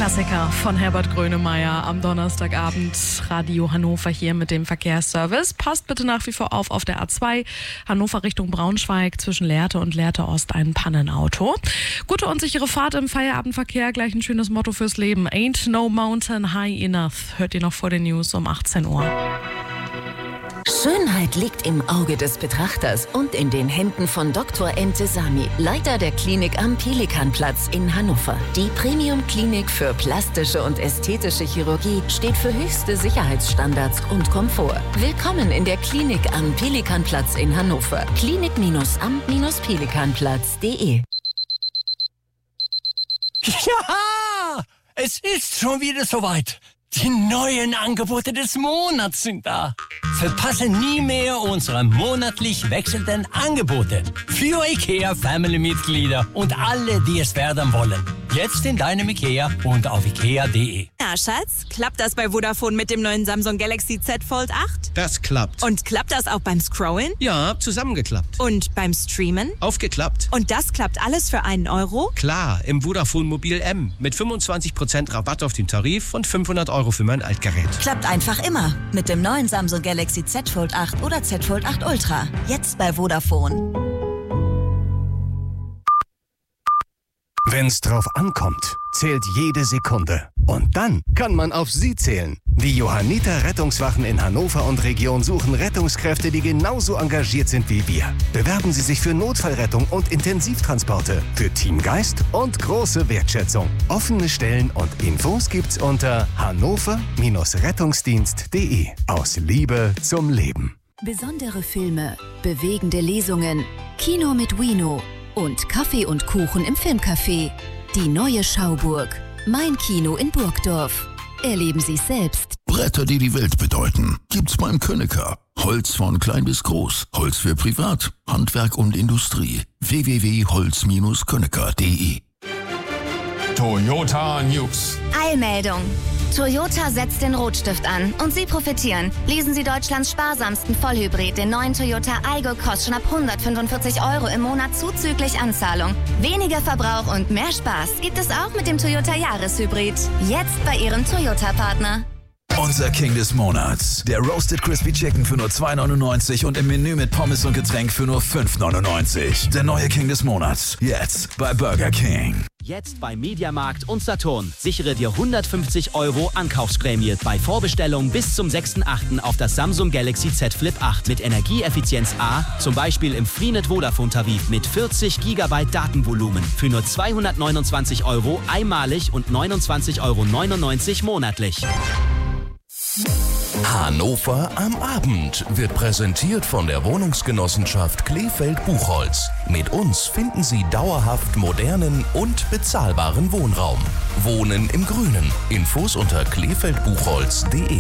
Klassiker von Herbert Grönemeyer am Donnerstagabend. Radio Hannover hier mit dem Verkehrsservice. Passt bitte nach wie vor auf der A2 Hannover Richtung Braunschweig zwischen Lehrte und Lehrte Ost ein Pannenauto. Gute und sichere Fahrt im Feierabendverkehr, gleich ein schönes Motto fürs Leben. Ain't no mountain high enough. Hört ihr noch vor den News um 18 Uhr. Schönheit liegt im Auge des Betrachters und in den Händen von Dr. Entesami, Leiter der Klinik am Pelikanplatz in Hannover. Die Premium-Klinik für plastische und ästhetische Chirurgie steht für höchste Sicherheitsstandards und Komfort. Willkommen in der Klinik am Pelikanplatz in Hannover. Klinik-am-pelikanplatz.de. Ja, es ist schon wieder soweit. Die neuen Angebote des Monats sind da. Verpasse nie mehr unsere monatlich wechselnden Angebote für IKEA-Family-Mitglieder und alle, die es werden wollen. Jetzt in deinem IKEA und auf ikea.de. Na, Schatz, klappt das bei Vodafone mit dem neuen Samsung Galaxy Z Fold 8? Das klappt. Und klappt das auch beim Scrollen? Ja, zusammengeklappt. Und beim Streamen? Aufgeklappt. Und das klappt alles für einen Euro? Klar, im Vodafone Mobil M mit 25% Rabatt auf den Tarif und 500 Euro für mein Altgerät. Klappt einfach immer mit dem neuen Samsung Galaxy Z Fold 8 oder Z Fold 8 Ultra. Jetzt bei Vodafone. Wenn's drauf ankommt, zählt jede Sekunde. Und dann kann man auf Sie zählen. Die Johanniter Rettungswachen in Hannover und Region suchen Rettungskräfte, die genauso engagiert sind wie wir. Bewerben Sie sich für Notfallrettung und Intensivtransporte, für Teamgeist und große Wertschätzung. Offene Stellen und Infos gibt's unter hannover-rettungsdienst.de. Aus Liebe zum Leben. Besondere Filme, bewegende Lesungen, Kino mit Wino und Kaffee und Kuchen im Filmcafé. Die neue Schauburg. Mein Kino in Burgdorf. Erleben Sie es selbst. Bretter, die die Welt bedeuten, gibt's beim Könecker. Holz von klein bis groß. Holz für Privat, Handwerk und Industrie. www.holz-könecker.de. Toyota News. Eilmeldung. Toyota setzt den Rotstift an und Sie profitieren. Lesen Sie Deutschlands sparsamsten Vollhybrid, den neuen Toyota Aygo Cross, schon ab 145 Euro im Monat zuzüglich Anzahlung. Weniger Verbrauch und mehr Spaß gibt es auch mit dem Toyota Jahreshybrid. Jetzt bei Ihrem Toyota-Partner. Unser King des Monats. Der Roasted Crispy Chicken für nur 2,99 und im Menü mit Pommes und Getränk für nur 5,99. Der neue King des Monats. Jetzt bei Burger King. Jetzt bei Mediamarkt und Saturn. Sichere dir 150 Euro Ankaufsprämie bei Vorbestellung bis zum 6.8. auf das Samsung Galaxy Z Flip 8 mit Energieeffizienz A, zum Beispiel im Freenet Vodafone Tarif mit 40 GB Datenvolumen für nur 229 Euro einmalig und 29,99 Euro monatlich. Hannover am Abend wird präsentiert von der Wohnungsgenossenschaft Kleefeld-Buchholz. Mit uns finden Sie dauerhaft modernen und bezahlbaren Wohnraum. Wohnen im Grünen. Infos unter kleefeldbuchholz.de.